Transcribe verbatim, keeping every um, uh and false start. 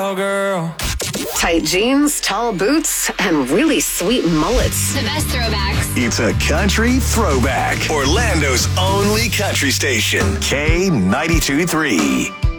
Oh, girl. Tight jeans, tall boots, and really sweet mullets. The best throwbacks. It's a country throwback. Orlando's only country station. K ninety-two point three.